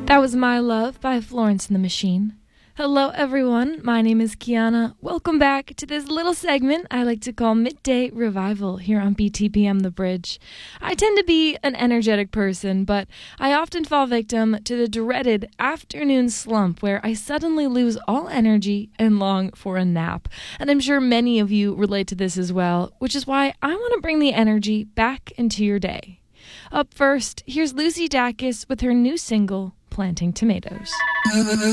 That was My Love by Florence and the Machine. Hello everyone, my name is Kiana. Welcome back to this little segment I like to call Midday Revival here on BTPM The Bridge. I tend to be an energetic person, but I often fall victim to the dreaded afternoon slump where I suddenly lose all energy and long for a nap. And I'm sure many of you relate to this as well, which is why I want to bring the energy back into your day. Up first, here's Lucy Dacus with her new single, Planting Tomatoes.